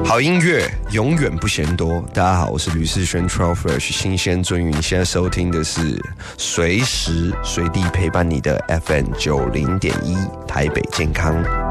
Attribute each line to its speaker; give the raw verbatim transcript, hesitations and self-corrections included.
Speaker 1: 好音乐永远不嫌多。大家好，我是吕世轩 Troll Fresh 新鲜尊云，现在收听的是随时随地陪伴你的 F M 九零点一台北健康。